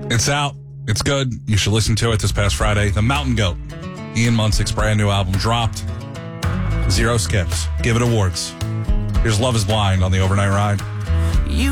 It's out. It's good. You should listen to it this past Friday. The Mountain Goat. Ian Munsick's brand new album dropped. 0 skips. Give it awards. Here's Love is Blind on the Overnight Ride.